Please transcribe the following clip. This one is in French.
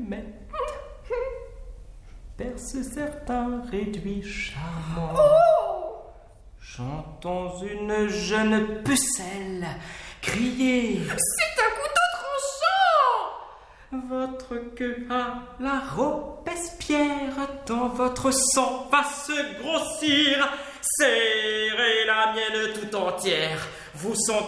allumette. Perce certains réduits charmants. Chantons une jeune pucelle, criez. C'est un couteau tranchant. Votre queue à la Robespierre, dans votre sang va se grossir. Serrez la mienne tout entière, vous sentez